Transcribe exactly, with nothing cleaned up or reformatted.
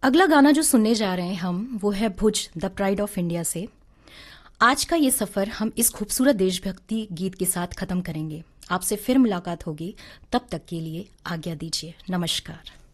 अगला गाना जो सुनने जा रहे हैं हम वो है भुज द प्राइड ऑफ इंडिया से। आज का ये सफ़र हम इस खूबसूरत देशभक्ति गीत के साथ ख़त्म करेंगे। आपसे फिर मुलाकात होगी, तब तक के लिए आज्ञा दीजिए। नमस्कार।